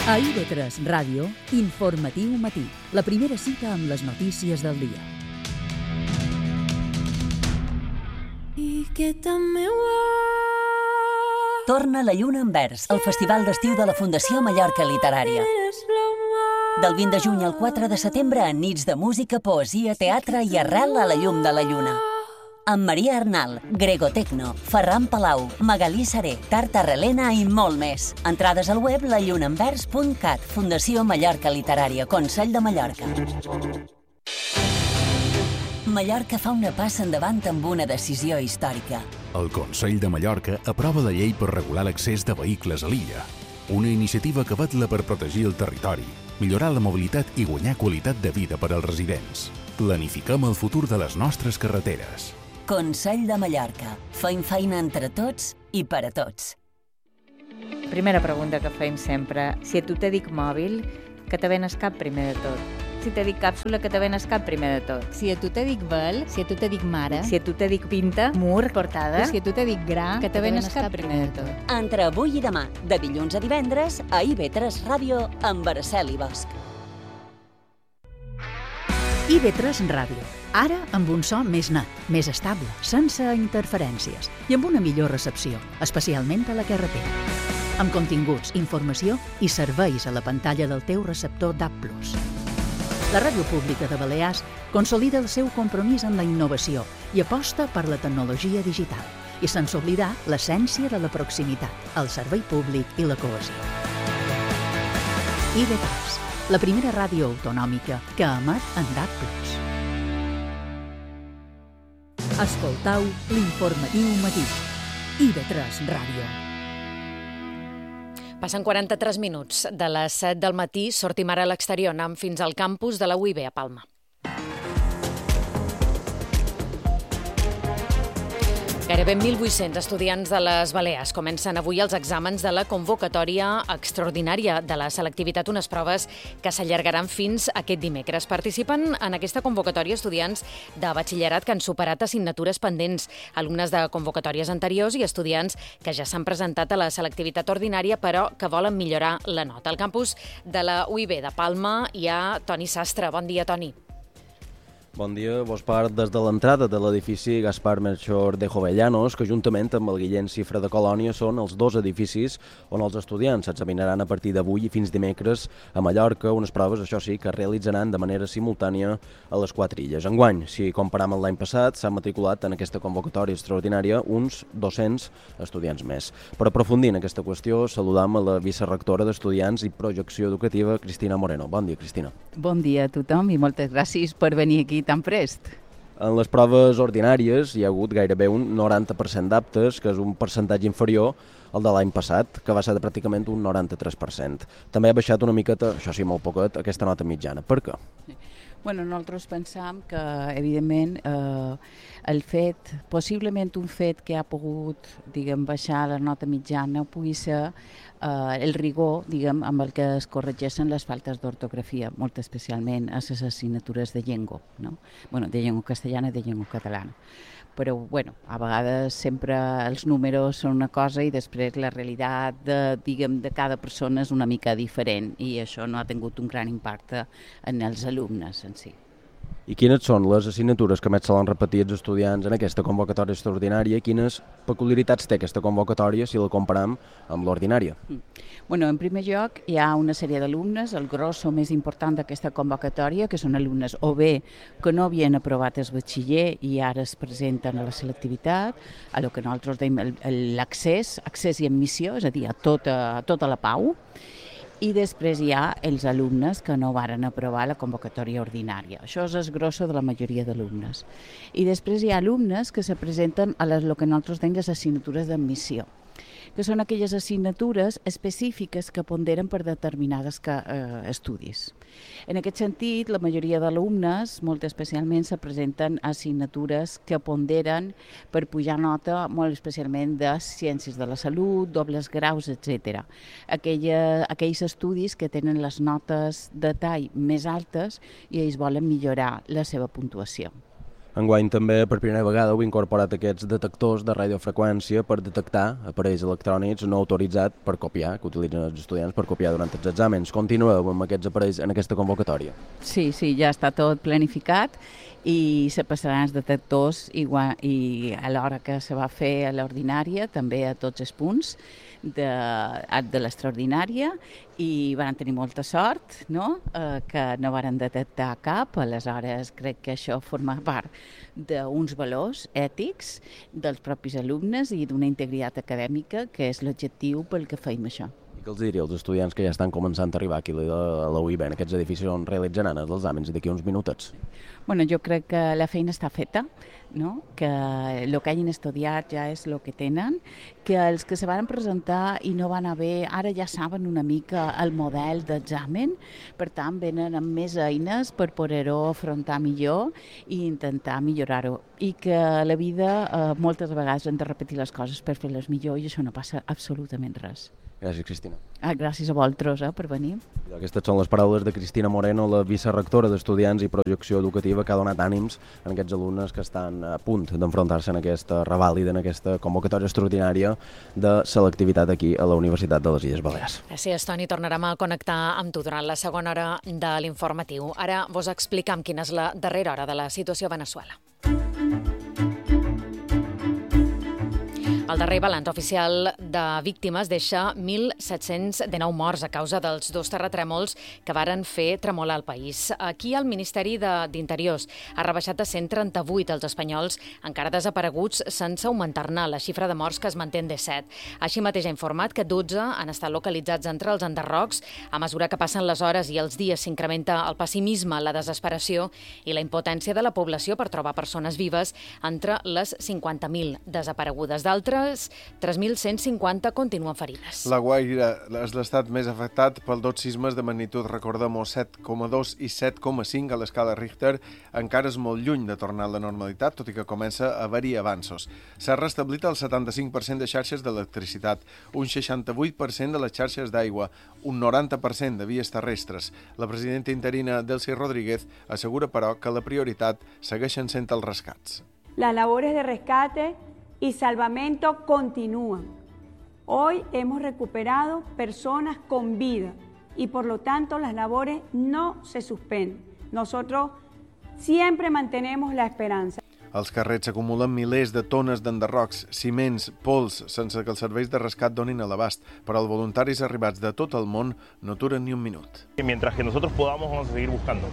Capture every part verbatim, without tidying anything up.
A I V tres Ràdio, Informatiu Matí, la primera cita amb les notícies del dia. I que també va... Torna La lluna en vers, el festival d'estiu de la Fundació Mallorca Literària. Del vint de juny al quatre de setembre, en nits de música, poesia, teatre i arrel a la llum de la lluna. Amb Maria Arnal, Grego Tecno, Ferran Palau, Magalí Seré, Tarta Relena i molt més. Entrades al web la lluna en vers punt cat, Fundació Mallorca Literària, Consell de Mallorca. Mallorca fa una passa endavant amb una decisió històrica. El Consell de Mallorca aprova la llei per regular l'accés de vehicles a l'illa. Una iniciativa que vetla per protegir el territori, millorar la mobilitat i guanyar qualitat de vida per als residents. Planifiquem el futur de les nostres carreteres. Consell de Mallorca. Fem feina entre tots i per a tots. Primera pregunta que fem sempre. Si a tu te dic mòbil, que te venes cap primer de tot? Si te dic càpsula, que te venes cap primer de tot? Si a tu te dic vel, si a tu te dic mare, Si a tu te dic pinta, mur, portada, si a tu te dic gra, que te venes cap primer de tot? Entre avui i demà, de dilluns a divendres, a I V tres Ràdio amb Araceli Bosch. I V tres Ràdio. Ara amb un so més net, més estable, sense interferències i amb una millor recepció, especialment a la carretera. Amb continguts, informació i serveis a la pantalla del teu receptor D A B plus. La Ràdio Pública de Balears consolida el seu compromís amb la innovació i aposta per la tecnologia digital, i sense oblidar l'essència de la proximitat, el servei públic i la cohesió. I V tres, la primera ràdio autonòmica que emet en D A B plus. Escoltau l'Informatiu Matí. I V tres Ràdio. Passen quaranta-tres minuts de les set del matí, sortim ara a l'exterior, anem fins al campus de la U I B a Palma. Gairebé mil vuit-cents estudiants de les Balears comencen avui els exàmens de la convocatòria extraordinària de la selectivitat, unes proves que s'allargaran fins aquest dimecres. Participen en aquesta convocatòria estudiants de batxillerat que han superat assignatures pendents, alumnes de convocatòries anteriors i estudiants que ja s'han presentat a la selectivitat ordinària però que volen millorar la nota. Al campus de la U I B de Palma hi ha Toni Sastre. Bon dia, Toni. Bon dia, vos part des de l'entrada de l'edifici Gaspar Melchor de Jovellanos, que juntament amb el Guillem Cifra de Colònia són els dos edificis on els estudiants s'examinaran a partir d'avui i fins dimecres a Mallorca, unes proves, això sí, que es realitzaran de manera simultània a les quatre illes. Enguany, si comparam amb l'any passat, s'han matriculat en aquesta convocatòria extraordinària uns dos-cents estudiants més. Per aprofundir en aquesta qüestió, saludam a la vicerectora d'Estudiants i Projecció Educativa, Cristina Moreno. Bon dia, Cristina. Bon dia a tothom i moltes gràcies per venir aquí tan prest. En les proves ordinàries hi ha hagut gairebé un noranta per cent d'aptes, que és un percentatge inferior al de l'any passat, que va ser de pràcticament un noranta-tres per cent. També ha baixat una miqueta, això sí, molt poquet, aquesta nota mitjana. Per què? Bueno, nosaltres pensam que, evidentment, eh, el fet, possiblement un fet que ha pogut, diguem, baixar la nota mitjana pugui ser eh, el rigor, diguem, amb el que es corregeixen les faltes d'ortografia, molt especialment a les assignatures de llengua, no? Bueno, de llengua castellana i de llengua catalana. Però, bueno, a vegades sempre els números són una cosa i després la realitat de, diguem, de cada persona és una mica diferent i això no ha tingut un gran impacte en els alumnes en si. I quines són les assignatures que més se l'han repetit els estudiants en aquesta convocatòria extraordinària? Quines peculiaritats té aquesta convocatòria si la comparam amb l'ordinària? Bueno, en primer lloc, hi ha una sèrie d'alumnes, el grosso més important d'aquesta convocatòria, que són alumnes o bé que no havien aprovat el batxiller i ara es presenten a la selectivitat, a lo que nosaltres dèiem l'accés, accés i admissió, és a dir, a tota, a tota la pau. I després hi ha els alumnes que no varen aprovar la convocatòria ordinària. Això és el grosso de la majoria d'alumnes. I després hi ha alumnes que se presenten a les, el que nosaltres dèiem les assignatures d'admissió, que són aquelles assignatures específiques que ponderen per determinades que, eh, estudis. En aquest sentit, la majoria d'alumnes, molt especialment, se presenten assignatures que ponderen per pujar nota, molt especialment de ciències de la salut, dobles graus, etcètera. Aquella, aquells estudis que tenen les notes de tall més altes i ells volen millorar la seva puntuació. Enguany també per primera vegada heu incorporat aquests detectors de radiofreqüència per detectar aparells electrònics no autoritzats per copiar, que utilitzen els estudiants per copiar durant els exàmens. Continueu amb aquests aparells en aquesta convocatòria? Sí, sí, ja està tot planificat i se passaran els detectors igual, i a l'hora que se va fer a l'ordinària, també a tots els punts de, de l'extraordinària, i van tenir molta sort, no? Eh, que no van detectar cap. Aleshores crec que això forma part d'uns valors ètics dels propis alumnes i d'una integritat acadèmica, que és l'objectiu pel que feim això. I què els diria als estudiants que ja estan començant a arribar aquí a la U I B, en aquests edificis on realitzaran els exàmens d'aquí uns minutets? Bueno, jo crec que la feina està feta, no? Que el que hagin estudiat ja és el que tenen, que els que se van presentar i no van haver, ara ja saben una mica el model d'examen, per tant venen amb més eines per poder-ho afrontar millor i intentar millorar-ho. I que a la vida eh, moltes vegades hem de repetir les coses per fer-les millor i això no passa absolutament res. Gràcies, Cristina. Ah, gràcies a vosaltres eh, per venir. I aquestes són les paraules de Cristina Moreno, la vicerectora d'Estudiants i Projecció Educativa, que ha donat ànims en aquests alumnes que estan a punt d'enfrontar-se en aquesta revàlida, en aquesta convocatòria extraordinària de selectivitat aquí a la Universitat de les Illes Balears. Gràcies, Toni. Tornarem a connectar amb tu durant la segona hora de l'informatiu. Ara vos explicam quina és la darrera hora de la situació a Veneçuela. El darrer balanç oficial de víctimes deixa mil set-cents dinou morts a causa dels dos terratrèmols que varen fer tremolar el país. Aquí el Ministeri d'Interiors ha rebaixat a cent trenta-vuit els espanyols encara desapareguts sense augmentar-ne la xifra de morts, que es manté en disset. Així mateix ha informat que dotze han estat localitzats entre els enderrocs. A mesura que passen les hores i els dies s'incrementa el pessimisme, la desesperació i la impotència de la població per trobar persones vives entre les cinquanta mil desaparegudes. D'altres, tres mil cent cinquanta continuen ferides. La Guaira és l'estat més afectat pel dos sismes de magnitud, recordem-ho, set coma dos i set coma cinc a l'escala Richter. Encara és molt lluny de tornar a la normalitat, tot i que comença a haver-hi avanços. S'ha restablit el setanta-cinc per cent de xarxes d'electricitat, un seixanta-vuit per cent de les xarxes d'aigua, un noranta per cent de vies terrestres. La presidenta interina Delcy Rodríguez assegura, però, que la prioritat segueixen sent els rescats. Las labores de rescate y salvamento continúan. Hoy hemos recuperado personas con vida y por lo tanto las labores no se suspenden. Nosotros siempre mantenemos la esperanza. Als carrers s'acumulen milers de tones d'enderrocs, ciments, pols, sense que els serveis de rescat donin a l'abast, però els voluntaris arribats de tot el món no aturen ni un minut. Mientras que nosotros podamos, vamos a seguir buscando.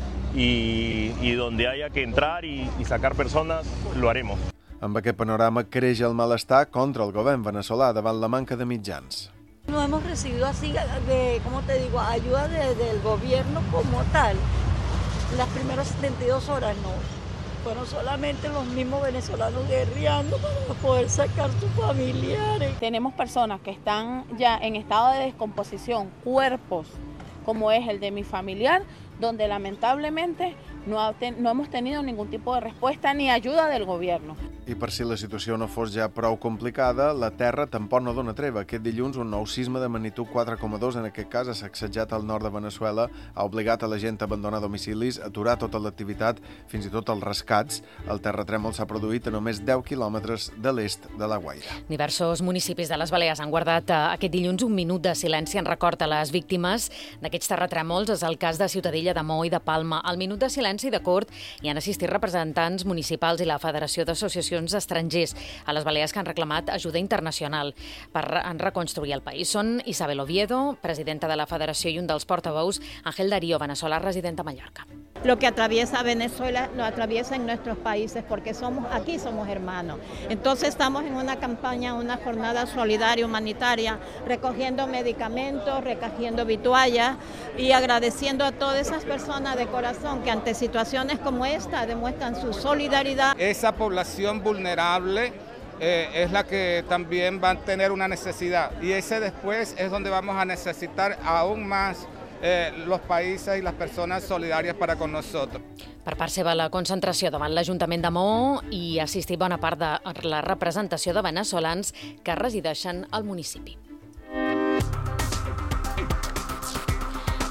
Y, y donde haya que entrar y, y sacar personas, lo haremos. Amb aquest panorama creix el malestar contra el govern venezolà davant la manca de mitjans. No hemos recibido así, de, ¿cómo te digo?, ayuda de, del gobierno como tal. Las primeras setenta y dos horas no. Fueron solamente los mismos venezolanos guerreando para poder sacar sus familiares. Tenemos personas que están ya en estado de descomposición, cuerpos como es el de mi familiar, donde lamentablemente no, ha ten, no hemos tenido ningún tipo de respuesta ni ayuda del gobierno. I per si la situació no fos ja prou complicada, la Terra tampoc no dona treva. Aquest dilluns un nou sisme de magnitud quatre coma dos, en aquest cas ha sacsejat el nord de Veneçuela, ha obligat a la gent a abandonar domicilis, a aturar tota l'activitat, fins i tot els rescats. El terratrèmol s'ha produït a només deu quilòmetres de l'est de la Guaira. Diversos municipis de les Balears han guardat aquest dilluns un minut de silenci en record a les víctimes d'aquests terratrèmols. És el cas de Ciutadella, de Mó i de Palma. Al minut de silenci de cort hi han assistit representants municipals i la Federació d'Associacions estrangers a les Balears, que han reclamat ajuda internacional per reconstruir el país. Són Isabel Oviedo, presidenta de la Federació, i un dels portaveus, Ángel Darío, venezolà resident a Mallorca. Lo que atraviesa Venezuela lo atraviesa en nuestros países porque somos aquí somos hermanos. Entonces estamos en una campaña, una jornada solidaria, humanitaria, recogiendo medicamentos, recogiendo vituallas y agradeciendo a todas esas personas de corazón que ante situaciones como esta demuestran su solidaridad. Esa población vulnerable eh, es la que también va a tener una necesidad y ese después es donde vamos a necesitar aún más Eh, los países y las personas solidarias para con nosotros. Per part seva, la concentració davant l'Ajuntament de Maó i assistir bona part de la representació de veneçolans que resideixen al municipi.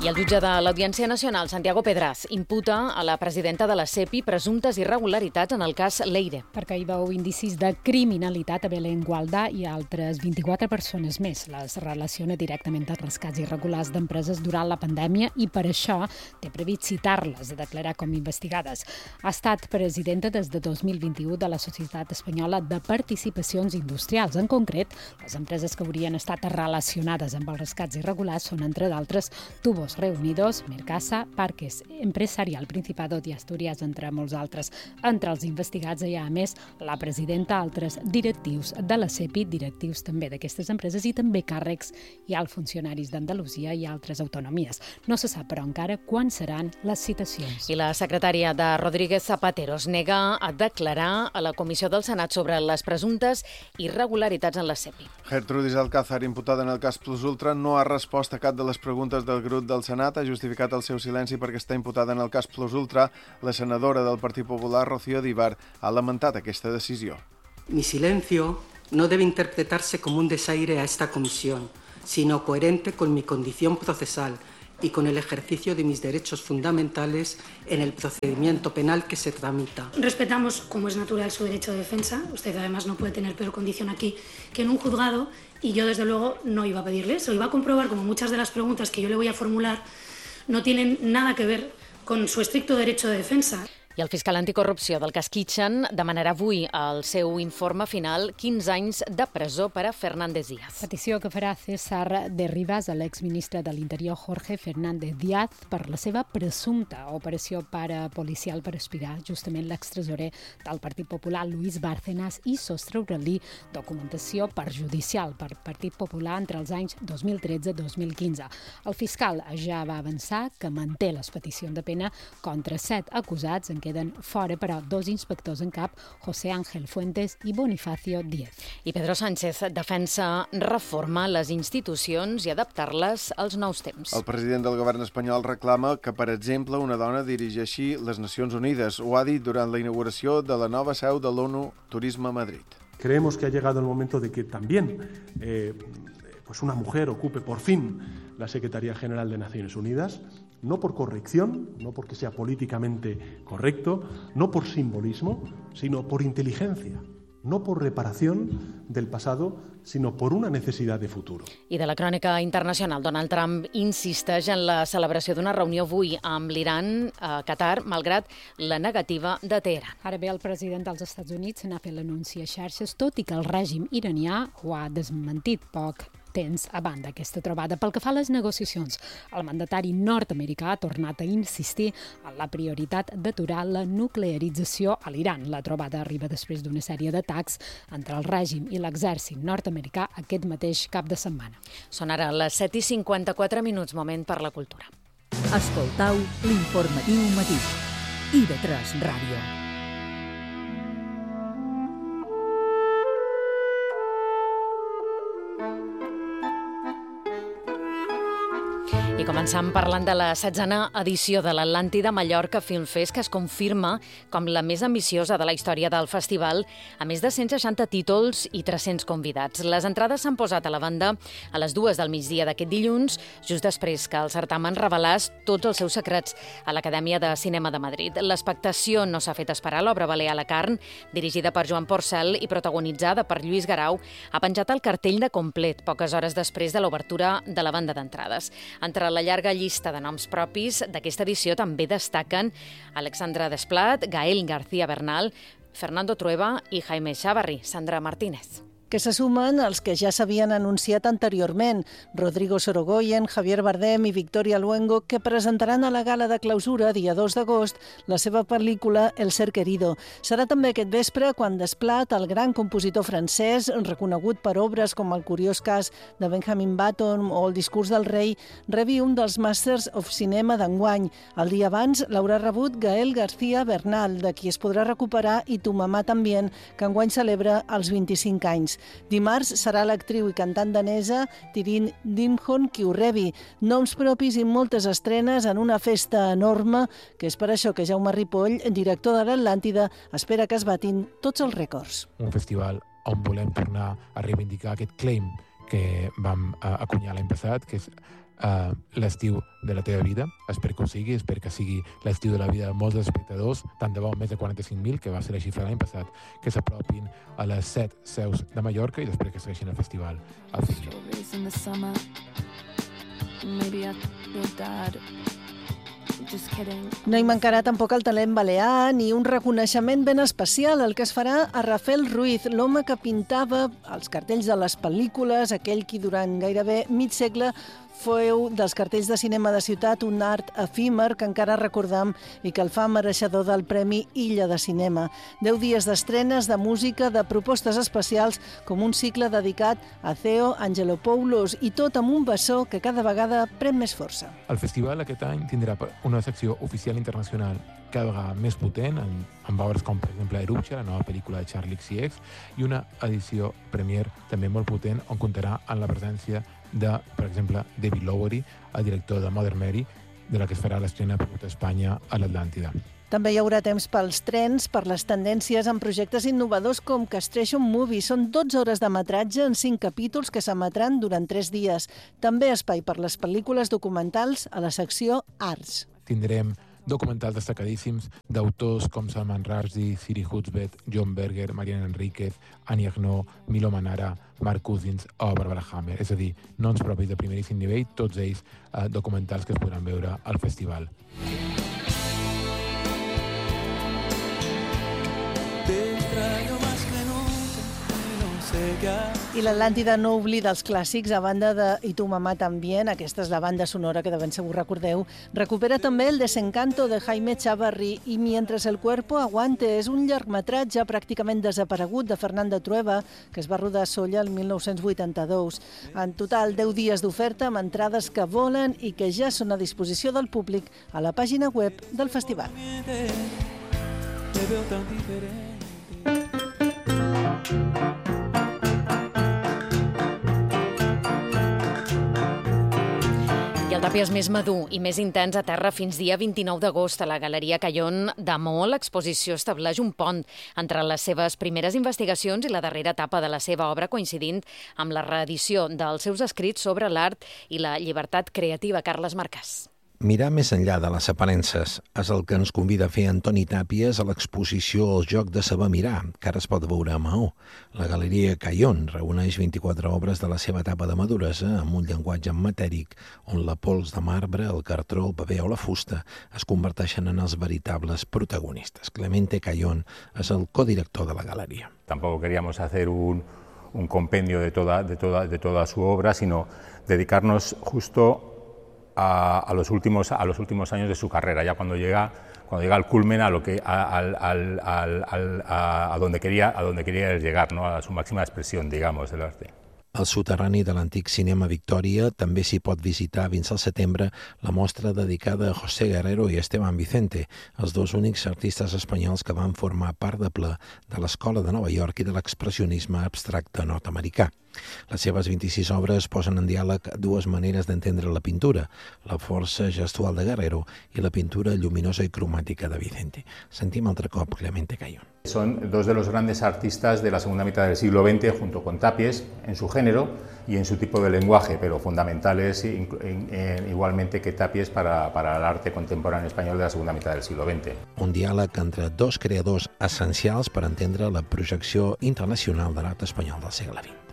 I el jutge de l'Audiència Nacional, Santiago Pedraz, imputa a la presidenta de la SEPI presumptes irregularitats en el cas Leire. Perquè hi veu indicis de criminalitat a Belén Gualdà i altres vint-i-quatre persones més. Les relaciona directament als rescats irregulars d'empreses durant la pandèmia i per això té previst citar-les a declarar com investigades. Ha estat presidenta des de dos mil vint-i-u de la Societat Espanyola de Participacions Industrials. En concret, les empreses que haurien estat relacionades amb els rescats irregulars són, entre d'altres, Tubos Reunidos, Mercasa, Parques Empresarial Principado de Asturias, entre molts altres. Entre els investigats hi ha, a més, la presidenta, altres directius de la SEPI, directius també d'aquestes empreses i també càrrecs i alts funcionaris d'Andalusia i altres autonomies. No se sap, però, encara quan seran les citacions. I la secretària de Rodríguez Zapatero es nega a declarar a la Comissió del Senat sobre les presumptes irregularitats en la SEPI. Gertrudis Alcázar, imputada en el cas Plus Ultra, no ha respost a cap de les preguntes del grup del Senat, ha justificat el seu silenci perquè està imputada en el cas Plus Ultra. La senadora del Partit Popular, Rocío Díbar, ha lamentat aquesta decisió. Mi silencio no debe interpretarse como un desaire a esta comisión, sino coherente con mi condición procesal y con el ejercicio de mis derechos fundamentales en el procedimiento penal que se tramita. Respetamos, como es natural, su derecho de defensa. Usted además no puede tener peor condición aquí que en un juzgado y yo desde luego no iba a pedirle eso. Iba a comprobar como muchas de las preguntas que yo le voy a formular no tienen nada que ver con su estricto derecho de defensa. I el fiscal anticorrupció del cas Kitchen demanarà avui al seu informe final quinze anys de presó per a Fernández Díaz. Petició que farà César de Rivas a l'exministre de l'Interior Jorge Fernández Díaz per la seva presumpta operació parapolicial per aspirar justament l'extresorer del Partit Popular Luis Bárcenas i sostreure-li documentació perjudicial per Partit Popular entre els anys dos mil tretze i dos mil quinze. El fiscal ja va avançar que manté les peticions de pena contra set acusats. En queden fora, però, dos inspectors en cap, José Ángel Fuentes i Bonifacio Díez. I Pedro Sánchez defensa reformar les institucions i adaptar-les als nous temps. El president del govern espanyol reclama que, per exemple, una dona dirigeixi les Nacions Unides. Ho ha dit durant la inauguració de la nova seu de l'ONU Turisme a Madrid. Creemos que ha llegado el momento de que también eh, pues una mujer ocupe por fin la Secretaría General de Naciones Unidas, no por corrección, no porque sea políticamente correcto, no por simbolismo, sino por inteligencia, no por reparación del pasado, sinó per una necessitat de futur. I de la crònica internacional, Donald Trump insisteix en la celebració d'una reunió avui amb l'Iran a Qatar, malgrat la negativa de Teheran. Ara bé, el president dels Estats Units n'ha fet l'anunci a xarxes, tot i que el règim iranià ho ha desmentit poc temps a banda aquesta trobada. Pel que fa a les negociacions, el mandatari nord-americà ha tornat a insistir en la prioritat d'aturar la nuclearització a l'Iran. La trobada arriba després d'una sèrie d'atacs entre el règim i l'exèrcit nord-americà aquest mateix cap de setmana. Són ara les set i cinquanta-quatre minuts, moment per la cultura. Escoltau l'informatiu matí. I de tres Ràdio. I començam parlant de la setzena edició de l'Atlàntida Mallorca Film Fest, que es confirma com la més ambiciosa de la història del festival, a més de cent seixanta títols i tres-cents convidats. Les entrades s'han posat a la venda a les dues del migdia d'aquest dilluns, just després que el certamen revelàs tots els seus secrets a l'Acadèmia de Cinema de Madrid. L'expectació no s'ha fet esperar. L'obra Balear a la carn, dirigida per Joan Porcel i protagonitzada per Lluís Garau, ha penjat el cartell de complet poques hores després de l'obertura de la venda d'entrades. Entre la llarga llista de noms propis d'aquesta edició també destaquen Alexandra Desplat, Gael García Bernal, Fernando Trueba i Jaime Chávarri. Sandra Martínez. Que se sumen els que ja s'havien anunciat anteriorment, Rodrigo Sorogoyen, Javier Bardem i Victoria Luengo, que presentaran a la gala de clausura, dia dos d'agost, la seva pel·lícula El ser querido. Serà també aquest vespre quan Desplat, el gran compositor francès, reconegut per obres com El curiós cas de Benjamin Button o El discurs del rei, rebi un dels Masters of Cinema d'enguany. El dia abans l'haurà rebut Gael García Bernal, de qui es podrà recuperar I tu mamà també, que enguany celebra els vint-i-cinc anys. Dimarts serà l'actriu i cantant danesa Tirine Dimhon qui ho rebi. Noms propis i moltes estrenes en una festa enorme, que és per això que Jaume Ripoll, director de l'Atlàntida, espera que es batin tots els rècords. Un festival on volem tornar a reivindicar aquest claim que vam uh, acunyar l'any passat, que és uh, l'estiu de la teva vida. Espero que ho sigui, espero que sigui l'estiu de la vida de molts espectadors, tant de bo més de quaranta-cinc mil, que va ser la xifra l'any passat, que s'apropin a les set seus de Mallorca i després que segueixin el festival al final. No hi mancarà tampoc el talent balear ni un reconeixement ben especial, el que es farà a Rafael Ruiz, l'home que pintava els cartells de les pel·lícules, aquell qui durant gairebé mig segle feu dels cartells de cinema de ciutat un art efímer que encara recordam i que el fa mereixedor del Premi Illa de Cinema. Deu dies d'estrenes, de música, de propostes especials, com un cicle dedicat a Theo Angelopoulos, i tot amb un bessó que cada vegada pren més força. El festival aquest any tindrà una secció oficial internacional cada vegada més potent, amb obres com, per exemple, Eruption, la nova pel·lícula de Charlie X C X, i una edició premier també molt potent, on comptarà amb la presència de, per exemple, David Lowery, el director de Mother Mary, de la que es farà l'estrena per tot Espanya a l'Atlàntida. També hi haurà temps pels trens, per les tendències en projectes innovadors com Castration Movie. Són dotze hores de metratge en cinc capítols que s'emetran durant tres dies. També espai per les pel·lícules documentals a la secció Arts. Tindrem documentals destacadíssims d'autors com Salman Rushdie, Siri Husbeth, John Berger, Mariana Enríquez, Annie Ernaux, Milo Manara, Mark Cousins o Barbara Hammer. És a dir, noms propis de primeríssim nivell, tots ells eh, documentals que es podran veure al festival. I l'Atlàntida no oblida els clàssics, a banda de I tu mamà també, aquesta és la banda sonora que de ben segur recordeu, recupera també el Desencanto de Jaime Chavarri i Mientras el cuerpo aguante. És un llargmetratge pràcticament desaparegut de Fernando Trueba, que es va rodar a Sóller el mil nou-cents vuitanta-dos. En total, deu dies d'oferta amb entrades que volen i que ja són a disposició del públic a la pàgina web del festival. I el Tàpies més madur i més intens a terra fins dia vint-i-nou d'agost a la Galeria Callón de Maó. L'exposició estableix un pont entre les seves primeres investigacions i la darrera etapa de la seva obra, coincidint amb la reedició dels seus escrits sobre l'art i la llibertat creativa. Carles Marcàs. Mirar més enllà de les aparences és el que ens convida a fer Antoni Tàpies a l'exposició El joc de saber mirar, que ara es pot veure a Maó. La Galeria Callón reuneix vint-i-quatre obres de la seva etapa de maduresa amb un llenguatge matèric on la pols de marbre, el cartró, el paper o la fusta es converteixen en els veritables protagonistes. Clemente Callón és el codirector de la galeria. Tampoco queríamos hacer un, un compendio de toda, de, toda, de toda su obra, sino dedicarnos justo A, a, los últimos, a los últimos años de su carrera, ya cuando llega, cuando llega al culmen a, lo que, a, al, al, al, a, a, donde quería, a donde quería llegar, ¿no? A su máxima expresión, digamos, del arte. Al soterrani de l'antic Cinema Victòria també s'hi pot visitar fins al setembre la mostra dedicada a José Guerrero i Esteban Vicente, els dos únics artistes espanyols que van formar part de ple de l'Escola de Nova York i de l'expressionisme abstracte nord-americà. Les seves vint-i-sis obres posen en diàleg dues maneres d'entendre la pintura, la força gestual de Guerrero y la pintura luminosa y cromática de Vicente. Sentim altre cop Clemente Callón. Son dos de los grandes artistas de la segunda mitad del siglo veinte, junto con Tàpies, en su género y en su tipo de lenguaje, pero fundamentales igualmente que Tàpies para, para el arte contemporáneo español de la segunda mitad del siglo veinte. Un diàleg entre dos creadors essencials per entendre la projecció internacional de l'art espanyol del segle vint.